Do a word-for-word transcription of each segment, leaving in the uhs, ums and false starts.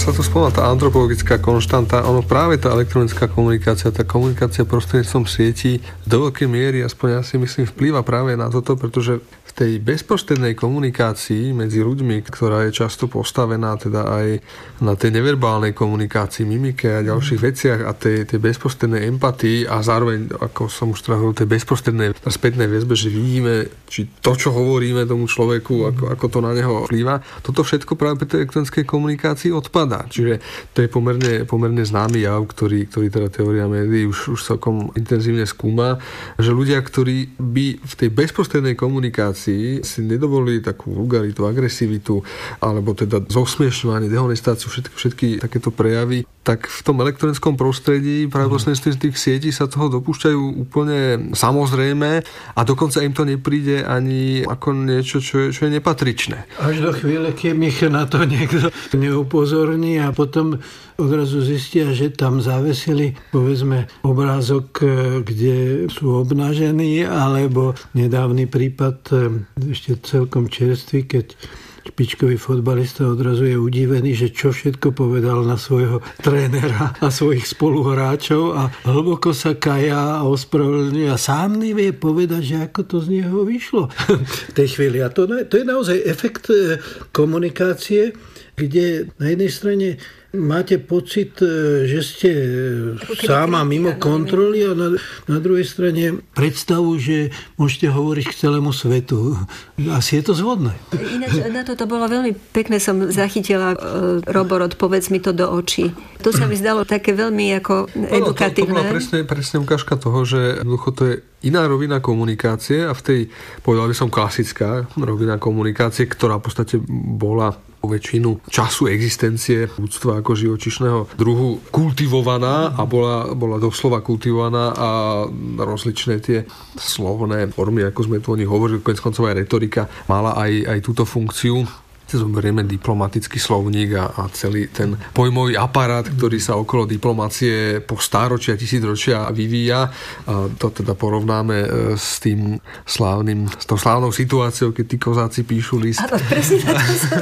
sa tu spomína tá antropologická konštanta, ono práve tá elektronická komunikácia, tá komunikácia prostredníctvom sietí do veľkej miery, aspoň ja si myslím, vplýva práve na toto, pretože v tej bezprostrednej komunikácii medzi ľuďmi, ktorá je často postavená teda aj na tej neverbálnej komunikácii, mimike a ďalších veciach a tej, tej bezprostrednej empatii a zároveň, ako som už trávil, tej bezprostrednej spätnej väzbe, že vidíme, či to, čo hovoríme tomu človeku, ako, ako to na neho vplýva, toto všetko práve pri tej elektronickej komunikácii odpadá. Čiže to je pomerne, pomerne známy jav, ktorý, ktorý teda teória médií už, už celkom intenzívne skúma, že ľudia, ktorí by v tej bezprostrednej komunikácii si nedovolili takú vulgaritu, agresivitu, alebo teda zosmiešňovanie, dehonestáciu, všetky, všetky takéto prejavy, tak v tom elektronickom prostredí práve prostredníctvom tých sietí sa toho dopúšťajú úplne samozrejme a dokonca im to nepríde ani ako niečo, čo je, čo je nepatričné. Až do chvíle, keď ich na to niekto neupozorní a potom odrazu zistia, že tam zavesili, povedzme, obrázok, kde sú obnažení, alebo nedávny prípad, ešte celkom čerstvý, keď špičkový fotbalista odrazu je udivený, že čo všetko povedal na svojho trénera a svojich spoluhráčov a hlboko sa kaja a ospravedlňuje a sám nevie povedať, že ako to z neho vyšlo v tej chvíli. A to, to je naozaj efekt komunikácie, kde na jednej strane máte pocit, že ste sama mimo kontroly a na, na druhej strane predstavu, že môžete hovoriť k celému svetu. Asi je to zvodné. Ináč na to to bolo veľmi pekné, som zachytila Robor, odpovedz mi to do očí. To sa mi zdalo také veľmi ako edukatívne. To, to bola presne, presne ukážka toho, že jednoducho to je iná rovina komunikácie a v tej, povedal by som, klasická rovina komunikácie, ktorá v podstate bola po väčšinu času existencie ľudstva ako živočíšneho druhu kultivovaná a bola, bola doslova kultivovaná a rozličné tie slovné formy, ako sme tu o nich hovorili, koniec koncov aj retorika mala aj, aj túto funkciu. Zoberieme diplomatický slovník a, a celý ten pojmový aparát, ktorý sa okolo diplomácie po stáročia, tisícročia vyvíja. A to teda porovnáme s tým slávnym, s tou slávnou situáciou, keď tí kozáci píšu list. Áno, presne na to sa...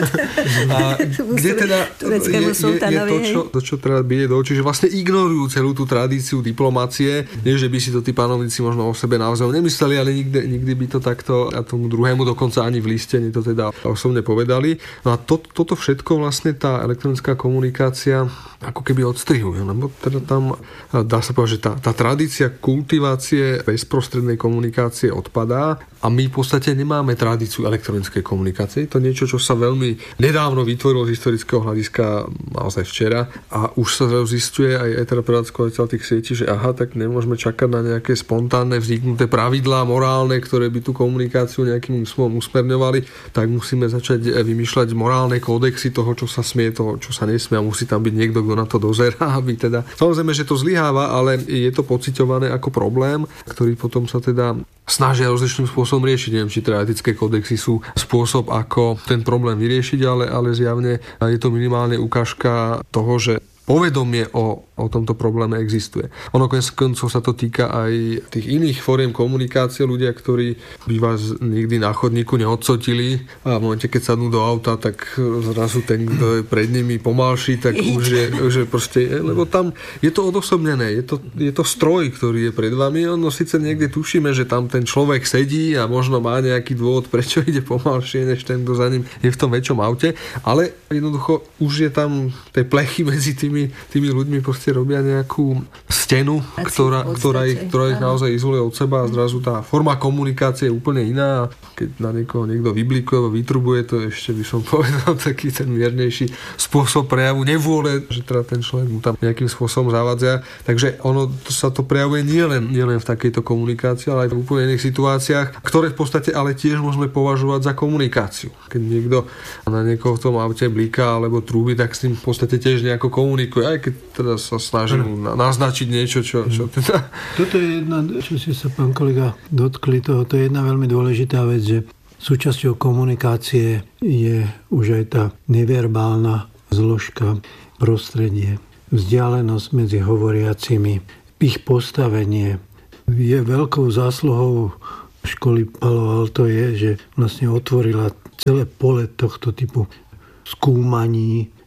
A kde teda je, je, je to, čo, to, čo treba bije do očí, že vlastne ignorujú celú tú tradíciu diplomácie. Nie, že by si to tí panovníci možno o sebe naozaj nemysleli, ale nikdy, nikdy by to takto a tomu druhému dokonca ani v liste nie to teda osobne povedali. No a to, toto všetko vlastne tá elektronická komunikácia ako keby odstrihuje, lebo teda tam dá sa povedať, že tá, tá tradícia kultivácie bezprostrednej komunikácie odpadá a my v podstate nemáme tradíciu elektronickej komunikácie. To je niečo, čo sa veľmi nedávno vytvorilo z historického hľadiska naozaj včera a už sa zistuje aj, aj teda prevádzkovateľ tých sietí, že aha, tak nemôžeme čakať na nejaké spontánne vzniknuté pravidlá morálne, ktoré by tú komunikáciu nejakým spôsobom usmerňovali, tak musíme začať vymýšľať morálne kódexy toho, čo sa smie, toho, čo sa nesmie a musí tam byť niekto, kto na to dozerá, aby teda... Samozrejme, že to zlyháva, ale je to pociťované ako problém, ktorý potom sa teda snažia rozličným spôsobom riešiť. Neviem, či teda etické kódexy sú spôsob, ako ten problém vyriešiť, ale, ale zjavne je to minimálne ukážka toho, že povedomie o, o tomto probléme existuje. Ono konec koncov sa to týka aj tých iných fóriem komunikácie. Ľudia, ktorí by vás nikdy na chodníku neodsotili a v momente, keď sadnú do auta, tak zrazu ten, kto je pred nimi pomalší, tak už je, že proste, lebo tam je to odosobnené, je to, je to stroj, ktorý je pred vami. Ono síce niekde tušíme, že tam ten človek sedí a možno má nejaký dôvod, prečo ide pomalšie, než ten, kto za ním je v tom väčšom aute, ale jednoducho už je tam tej plechy medzi tými tými ľuďmi proste robia nejakú stenu, ktorá, ktorá, ich, ktorá ich naozaj izoluje od seba a zrazu tá forma komunikácie je úplne iná. Keď na niekoho niekto vyblikuje alebo vytrubuje, to ešte by som povedal taký ten miernejší spôsob prejavu nevôle, že teda ten človek mu tam nejakým spôsobom zavadzia. Takže ono to sa to prejavuje nielen nie len v takejto komunikácii, ale aj v úplne iných situáciách, ktoré v podstate ale tiež môžeme považovať za komunikáciu. Keď niekto na niekoho v tom aute blíka alebo trúbi, tak s ním v podstate tiež nejako komunikuje, aj keď teda sa snaží mu naznačiť niečo, čo, čo teda... Toto je jedna, čo si sa pán kolega dotkli toho, to je jedna veľmi dôležitá vec, že súčasťou komunikácie je už aj tá neverbálna zložka, prostredie, vzdialenosť medzi hovoriacimi, ich postavenie. Je veľkou zásluhou školy Palo Alto je, že vlastne otvorila celé pole tohto typu skúmaní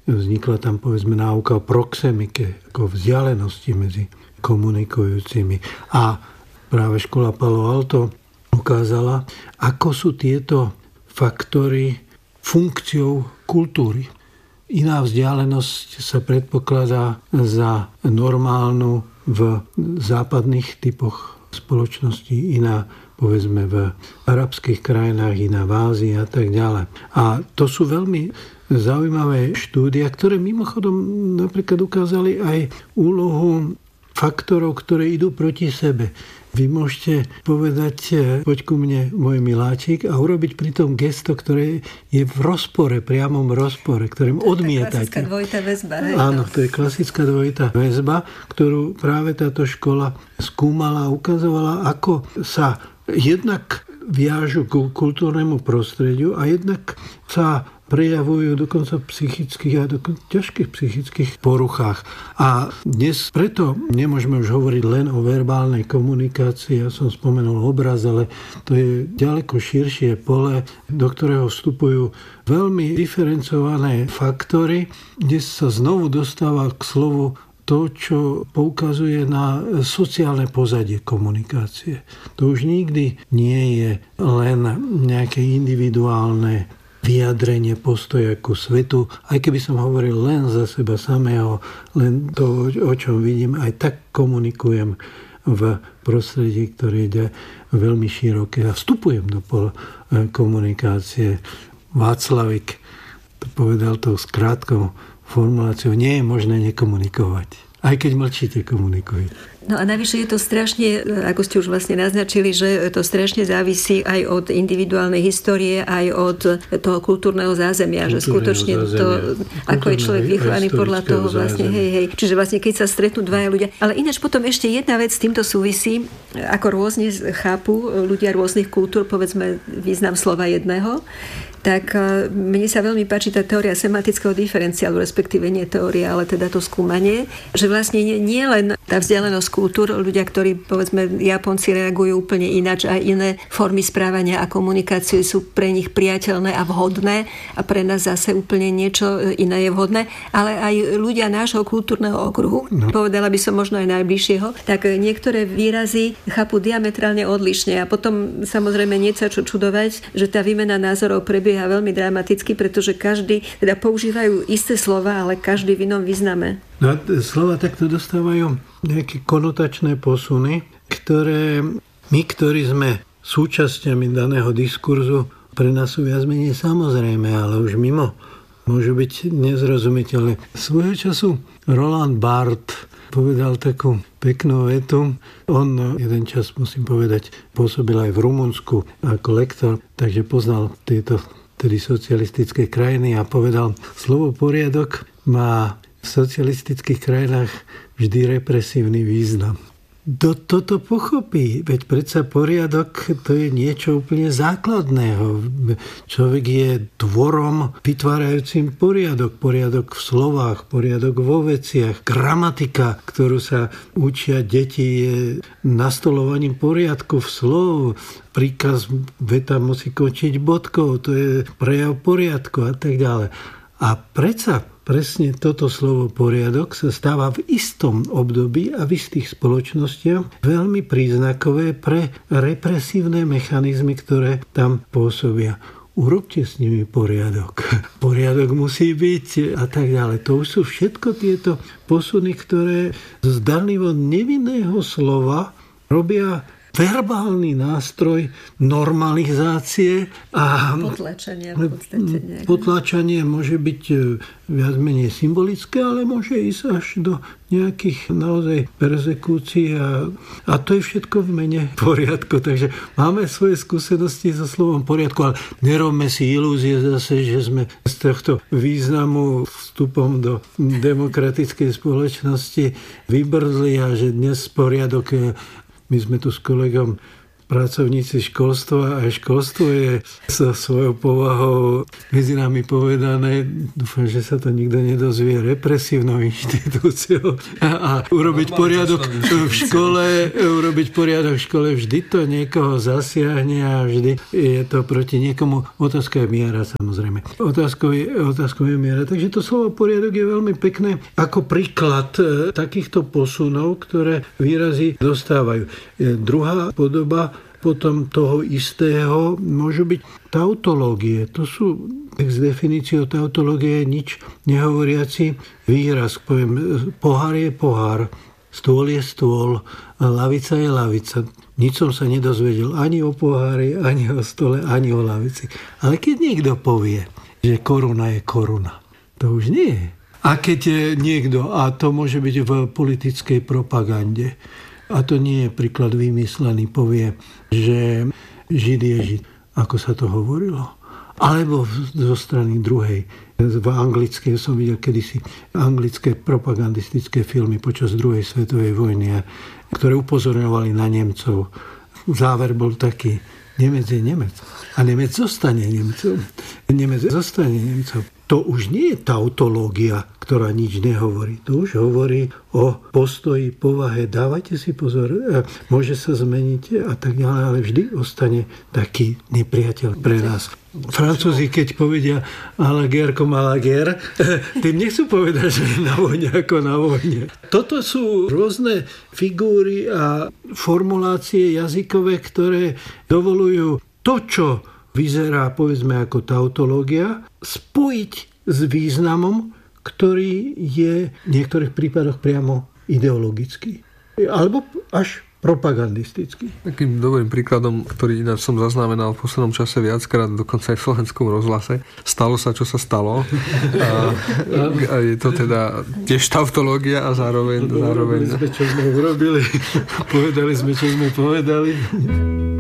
vznikla tam povedzme náuka o proxemike, ako vzdialenosti medzi komunikujúcimi. A práve škola Palo Alto ukázala, ako sú tieto faktory funkciou kultúry. Iná vzdialenosť sa predpokladá za normálnu v západných typoch spoločnosti, iná povedzme v arabských krajinách, iná v Ázii a tak ďalej. A to sú veľmi zaujímavé štúdia, ktoré mimochodom napríklad ukázali aj úlohu faktorov, ktoré idú proti sebe. Vy môžete povedať, poď ku mne, môj miláčik, a urobiť pritom gesto, ktoré je v rozpore, priamom rozpore, ktorým odmietate. To je klasická dvojitá väzba. Hej, Áno, to je klasická dvojitá väzba, ktorú práve táto škola skúmala a ukazovala, ako sa jednak viažu k kultúrnemu prostrediu a jednak sa prejavujú dokonca v psychických a dokonca ťažkých psychických poruchách. A dnes preto nemôžeme už hovoriť len o verbálnej komunikácii. Ja som spomenul obraz, ale to je ďaleko širšie pole, do ktorého vstupujú veľmi diferencované faktory, kde sa znovu dostáva k slovu to, čo poukazuje na sociálne pozadie komunikácie. To už nikdy nie je len nejaké individuálne vyjadrenie postoja ku svetu, aj keby som hovoril len za seba samého, len to, o čom vidím, aj tak komunikujem v prostredí, ktoré ide veľmi široké a vstupujem do komunikácie. Václavik povedal to s krátkou formuláciou, nie je možné nekomunikovať. Aj keď mlčíte, komunikujete. No a navyše je to strašne, ako ste už vlastne naznačili, že to strašne závisí aj od individuálnej histórie, aj od toho kultúrneho zázemia. Kultúrneho že skutočne zázemia. To, ako je človek vychovaný podľa toho vlastne, hej, hej. Čiže vlastne keď sa stretnú dvaja ľudia. Ale ináč potom ešte jedna vec s týmto súvisí, ako rôzne chápu ľudia rôznych kultúr, povedzme význam slova jedného, tak mne sa veľmi páči tá teória semantického diferenciálu, respektíve nie teória, ale teda to skúmanie, že vlastne nie, nie len tá vzdialenosť kultúr, ľudia, ktorí, povedzme, Japonci reagujú úplne ináč a iné formy správania a komunikácie sú pre nich priateľné a vhodné a pre nás zase úplne niečo iné je vhodné, ale aj ľudia nášho kultúrneho okruhu, no. Povedala by som možno aj najbližšieho, tak niektoré výrazy chápu diametrálne odlišne a potom samozrejme nie sa čo čudovať, že tá výmena názorov prebieha veľmi dramaticky, pretože každý, teda používajú isté slova, ale každý v inom význame. No, slova takto dostávajú nejaké konotačné posuny, ktoré my, ktorí sme súčasťami daného diskurzu, pre nás sú viac menej samozrejme, ale už mimo môžu byť nezrozumiteľné. Svojho času Roland Barthes povedal takú peknú vetu. On jeden čas, musím povedať, pôsobil aj v Rumunsku ako lektor, takže poznal tieto tedy socialistické krajiny a povedal, slovo poriadok má v socialistických krajinách vždy represívny význam. Do toto pochopí, veď predsa poriadok to je niečo úplne základného. Človek je tvorom vytvárajúcim poriadok. Poriadok v slovách, poriadok vo veciach. Gramatika, ktorú sa učia deti, je nastolovaním poriadku v slov. Príkaz veta musí končiť bodkou, to je prejav poriadku a tak ďalej. A predsa presne toto slovo poriadok sa stáva v istom období a v istých spoločnostiach veľmi príznakové pre represívne mechanizmy, ktoré tam pôsobia. Urobte s nimi poriadok. Poriadok musí byť a tak ďalej. To už sú všetko tieto posuny, ktoré z danlivo nevinného slova robia verbálny nástroj normalizácie a potlačania v podstate. Potlačanie môže byť viac menej symbolické, ale môže ísť až do nejakých naozaj perzekúcií a, a to je všetko v mene poriadku. Takže máme svoje skúsenosti so slovom poriadku, ale nerobme si ilúzie zase, že sme z tohto významu vstupom do demokratickej spoločnosti vybrzli a že dnes poriadok. My sme tu s kolegom pracovníci školstva a školstvo je so svojou povahou medzi nami povedané, dúfam, že sa to nikto nedozvie, represívnou inštitúciou a, a urobiť poriadok v škole, urobiť poriadok v škole vždy to niekoho zasiahne a vždy je to proti niekomu. Otázka je miera, samozrejme. Otázkou je, otázkou je miera. Takže to slovo poriadok je veľmi pekné ako príklad takýchto posunov, ktoré výrazy dostávajú. Druhá podoba potom toho istého môžu byť tautológie. To sú z definíciou tautológie nič nehovoriaci výraz. Poviem, pohár je pohár, stôl je stôl, lavica je lavica. Nič som sa nedozvedel ani o pohári, ani o stole, ani o lavici. Ale keď niekto povie, že koruna je koruna, to už nie je. A keď niekto, a to môže byť v politickej propagande, a to nie je príklad vymyslený, povie, že Žid je Žid, ako sa to hovorilo. Alebo zo strany druhej. V anglickej som videl kedysi anglické propagandistické filmy počas druhej svetovej vojny, ktoré upozorňovali na Nemcov. Záver bol taký, Nemec je Nemec. A Nemec zostane Nemcom. Nemec zostane Nemcom. To už nie je tautológia, ktorá nič nehovorí. To už hovorí o postoji, povahe. Dávajte si pozor, môže sa zmeniť a tak ďalej, ale vždy ostane taký nepriateľ pre nás. Francúzi, keď povedia à la guerre comme à la guerre, tým nechcú povedať, že na vojne ako na vojne. Toto sú rôzne figúry a formulácie jazykové, ktoré dovolujú to, čo vyzerá, povedzme, ako tautológia, spojiť s významom, ktorý je v niektorých prípadoch priamo ideologický. Alebo až propagandistický. Takým dobrým príkladom, ktorý ináč som zaznamenal v poslednom čase viackrát, dokonca aj v slovenskom rozhlase, stalo sa, čo sa stalo. A, a je to teda tiež tautológia a zároveň... zároveň... Urobili sme, čo sme urobili. Povedali sme, čo sme povedali.